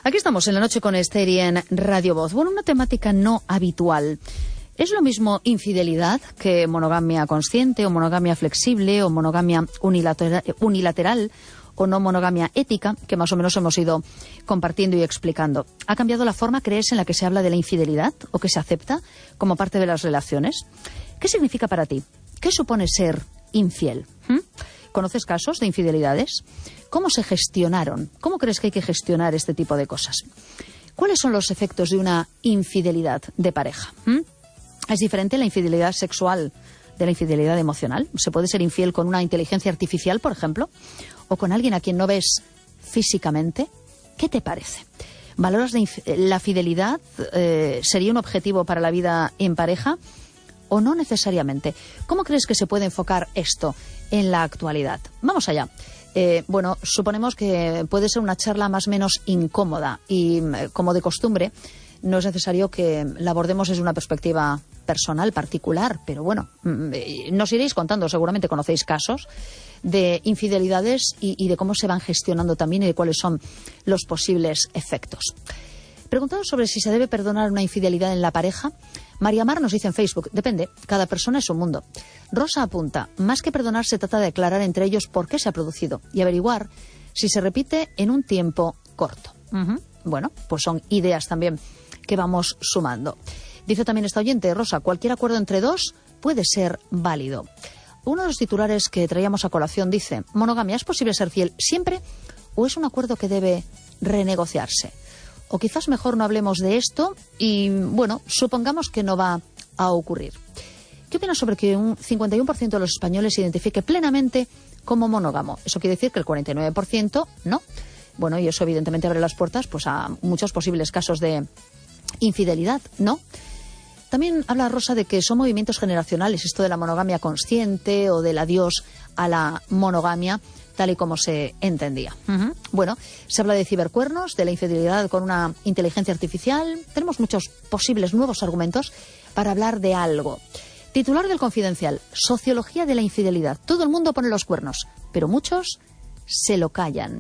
Aquí estamos en la noche con Esther y en Radio Voz. Bueno, una temática no habitual. ¿Es lo mismo infidelidad que monogamia consciente o monogamia flexible o monogamia unilateral o no monogamia ética, que más o menos hemos ido compartiendo y explicando? ¿Ha cambiado la forma, crees, en la que se habla de la infidelidad o que se acepta como parte de las relaciones? ¿Qué significa para ti? ¿Qué supone ser infiel? ¿Conoces casos de infidelidades? ¿Cómo se gestionaron? ¿Cómo crees que hay que gestionar este tipo de cosas? ¿Cuáles son los efectos de una infidelidad de pareja? ¿Es diferente la infidelidad sexual de la infidelidad emocional? ¿Se puede ser infiel con una inteligencia artificial, por ejemplo? ¿O con alguien a quien no ves físicamente? ¿Qué te parece? ¿Valoras la fidelidad? ¿Sería un objetivo para la vida en pareja? ¿O no necesariamente? ¿Cómo crees que se puede enfocar esto en la actualidad? Vamos allá. Bueno, suponemos que puede ser una charla más o menos incómoda y, como de costumbre, no es necesario que la abordemos desde una perspectiva personal, particular, pero bueno, nos iréis contando, seguramente conocéis casos de infidelidades y de cómo se van gestionando también y de cuáles son los posibles efectos. Preguntado sobre si se debe perdonar una infidelidad en la pareja, María Mar nos dice en Facebook: depende, cada persona es un mundo. Rosa apunta: más que perdonar, se trata de aclarar entre ellos por qué se ha producido y averiguar si se repite en un tiempo corto. Bueno, pues son ideas también que vamos sumando. Dice también esta oyente, Rosa: cualquier acuerdo entre dos puede ser válido. Uno de los titulares que traíamos a colación dice: monogamia, ¿es posible ser fiel siempre o es un acuerdo que debe renegociarse? O quizás mejor no hablemos de esto y, bueno, supongamos que no va a ocurrir. ¿Qué opinas sobre que un 51% de los españoles se identifique plenamente como monógamo? Eso quiere decir que el 49% no. Bueno, y eso evidentemente abre las puertas pues a muchos posibles casos de infidelidad, ¿no? También habla Rosa de que son movimientos generacionales, esto de la monogamia consciente o del adiós a la monogamia, tal y como se entendía. Bueno, se habla de cibercuernos, de la infidelidad con una inteligencia artificial. Tenemos muchos posibles nuevos argumentos para hablar de algo. Titular del Confidencial: sociología de la infidelidad. Todo el mundo pone los cuernos, pero muchos se lo callan.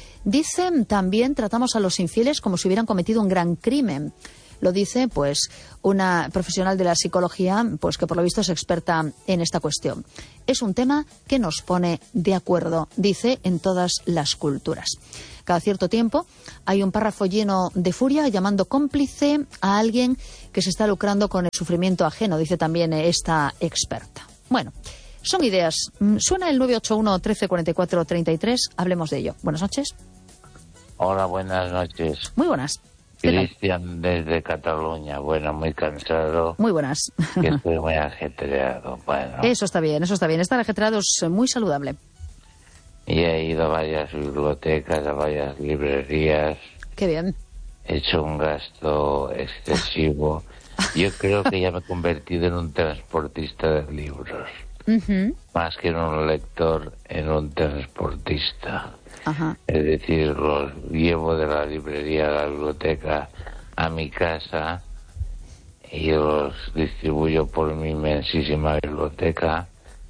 Dicen también: tratamos a los infieles como si hubieran cometido un gran crimen. Lo dice pues una profesional de la psicología, pues que por lo visto es experta en esta cuestión. Es un tema que nos pone de acuerdo, dice, en todas las culturas. Cada cierto tiempo hay un párrafo lleno de furia llamando cómplice a alguien que se está lucrando con el sufrimiento ajeno, dice también esta experta. Bueno, son ideas. Suena el 981 13 44 33. Hablemos de ello. Buenas noches. Hola, buenas noches. Muy buenas. Cristian desde Cataluña. Bueno, muy cansado. Muy buenas. Que estoy muy ajetreado. Bueno. Eso está bien, eso está bien. Estar ajetreado es muy saludable. Y he ido a varias bibliotecas, a varias librerías. Qué bien. He hecho un gasto excesivo. Yo creo que ya me he convertido en un transportista de libros. Más que en un lector, en un transportista. Ajá. Es decir, los llevo de la librería a la biblioteca a mi casa y los distribuyo por mi inmensísima biblioteca,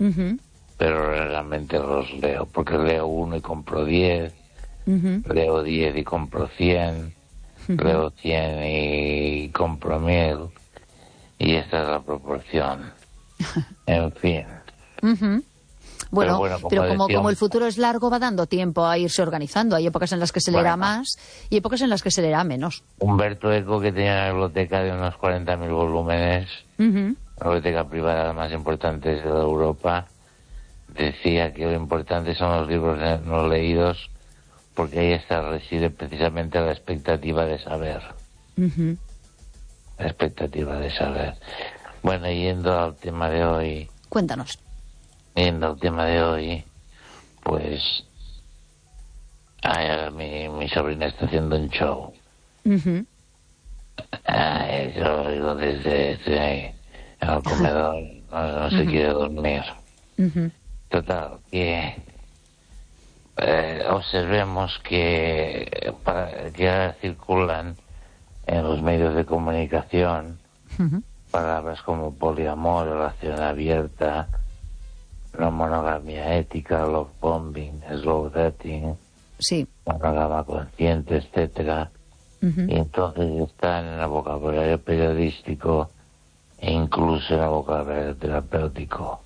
pero realmente los leo, porque leo uno y compro 10, leo 10 y compro 100, leo 100 y compro 1000, y esta es la proporción. En fin. Bueno, pero como el futuro es largo, va dando tiempo a irse organizando. Hay épocas en las que se leerá más y épocas en las que se leerá menos. Humberto Eco, que tenía una biblioteca de unos 40.000 volúmenes, la biblioteca privada más importante de Europa, decía que lo importante son los libros no leídos, porque ahí reside precisamente la expectativa de saber. La expectativa de saber. Bueno, yendo al tema de hoy... Cuéntanos. Yendo al tema de hoy, pues mi sobrina está haciendo un show. Yo lo oigo desde en el comedor, no se quiere dormir. Total, que observemos que ahora circulan en los medios de comunicación palabras como poliamor, relación abierta, no monogamia ética, love bombing, slow dating, sí, monogama consciente, etcétera. Y entonces están en el vocabulario periodístico e incluso en el vocabulario terapéutico.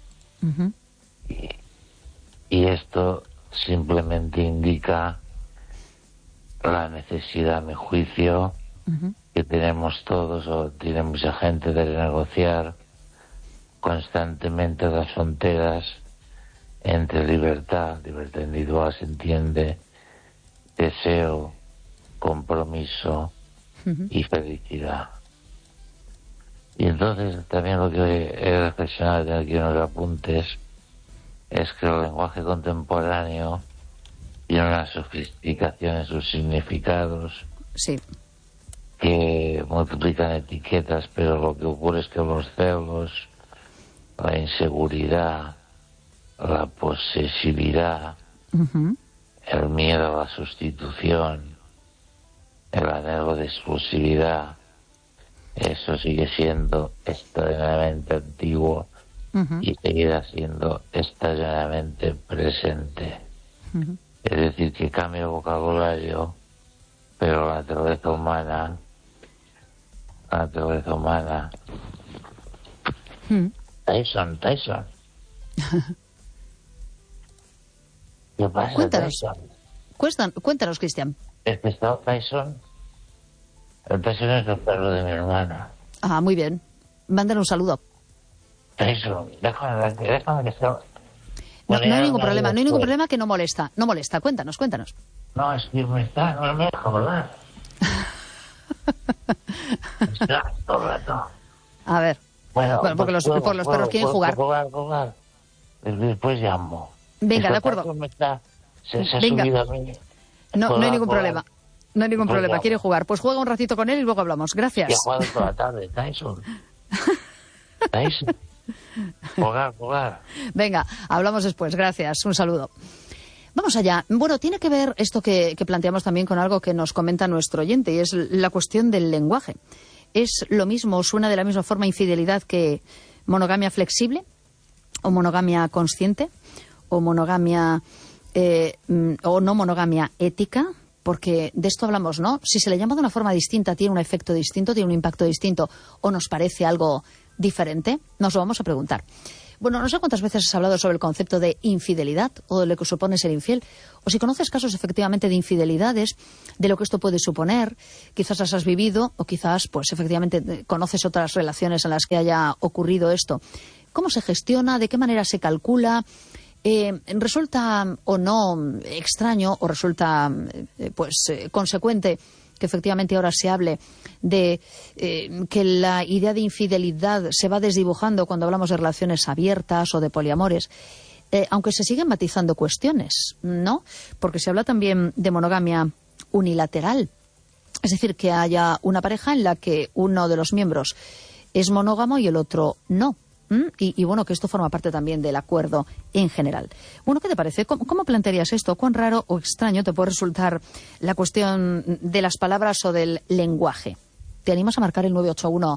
Y esto simplemente indica la necesidad, a mi juicio, que tenemos todos, o tiene mucha gente, de renegociar constantemente las fronteras entre libertad individual, se entiende, deseo, compromiso y felicidad. Y entonces también lo que he reflexionado, tener aquí unos apuntes, es que el lenguaje contemporáneo tiene una sofisticación en sus significados, sí, que multiplican etiquetas, pero lo que ocurre es que los celos, la inseguridad, la posesividad, el miedo a la sustitución, el anhelo de exclusividad, eso sigue siendo extraordinariamente antiguo y seguirá siendo extraordinariamente presente. Es decir, que cambia el vocabulario, pero la naturaleza humana Tyson. ¿Qué pasa, Cuéntanos. Tyson? Cuéntanos, Cristian. ¿Es que está Tyson? El Tyson es el perro de mi hermana. Ah, muy bien. Mándale un saludo. Tyson, déjame que sea... No hay ningún problema que no molesta. No molesta, cuéntanos. No, es que no me deja hablar. Está todo el rato. A ver. Bueno, porque los perros quieren jugar. Jugar. Después llamo. Venga, de acuerdo. Se ha subido a mí. No hay ningún problema. No hay ningún problema. Quiere jugar. Pues juega un ratito con él y luego hablamos. Gracias. Que ha jugado toda la tarde, Tyson. Jugar. Venga, hablamos después. Gracias. Un saludo. Vamos allá. Bueno, tiene que ver esto que planteamos también con algo que nos comenta nuestro oyente, y es la cuestión del lenguaje. ¿Es lo mismo, suena de la misma forma infidelidad que monogamia flexible? ¿O monogamia consciente? ¿O monogamia o no monogamia ética? Porque de esto hablamos, ¿no? Si se le llama de una forma distinta, tiene un efecto distinto, tiene un impacto distinto, o nos parece algo diferente, nos lo vamos a preguntar. Bueno, no sé cuántas veces has hablado sobre el concepto de infidelidad o de lo que supone ser infiel, o si conoces casos efectivamente de infidelidades, de lo que esto puede suponer, quizás las has vivido o quizás pues efectivamente conoces otras relaciones en las que haya ocurrido esto. ¿Cómo se gestiona? ¿De qué manera se calcula? ¿Resulta o no extraño o resulta consecuente que efectivamente ahora se hable de que la idea de infidelidad se va desdibujando cuando hablamos de relaciones abiertas o de poliamores, aunque se siguen matizando cuestiones, ¿no? Porque se habla también de monogamia unilateral, es decir, que haya una pareja en la que uno de los miembros es monógamo y el otro no. Y bueno, que esto forma parte también del acuerdo en general. Bueno, ¿qué te parece? ¿Cómo plantearías esto? ¿Cuán raro o extraño te puede resultar la cuestión de las palabras o del lenguaje? ¿Te animas a marcar el 981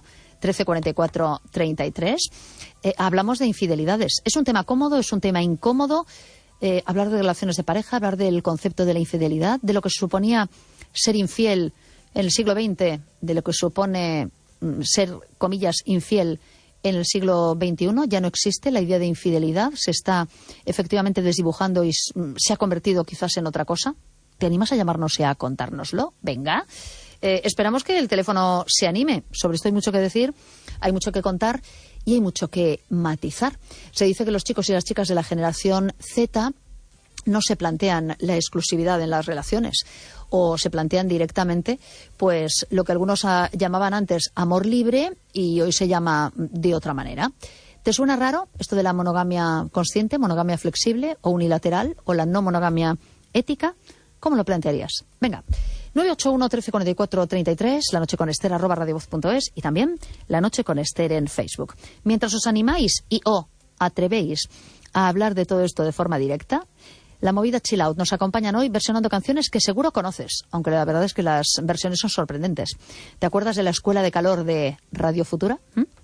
1344 33? Hablamos de infidelidades. ¿Es un tema cómodo? ¿Es un tema incómodo? Hablar de relaciones de pareja, hablar del concepto de la infidelidad, de lo que suponía ser infiel en el siglo XX, de lo que supone ser, comillas, infiel en el siglo XXI. Ya no existe la idea de infidelidad, se está efectivamente desdibujando y se ha convertido quizás en otra cosa. ¿Te animas a llamarnos y a contárnoslo? Venga. Esperamos que el teléfono se anime. Sobre esto hay mucho que decir, hay mucho que contar y hay mucho que matizar. Se dice que los chicos y las chicas de la generación Z no se plantean la exclusividad en las relaciones, o se plantean directamente pues lo que algunos llamaban antes amor libre y hoy se llama de otra manera. ¿Te suena raro esto de la monogamia consciente, monogamia flexible o unilateral, o la no monogamia ética? ¿Cómo lo plantearías? Venga, 981 1344 33, La Noche con Ester @radiovoz.es, y también La Noche con Ester en Facebook. Mientras os animáis y atrevéis a hablar de todo esto de forma directa, la movida Chill Out nos acompañan hoy versionando canciones que seguro conoces, aunque la verdad es que las versiones son sorprendentes. ¿Te acuerdas de la Escuela de Calor de Radio Futura?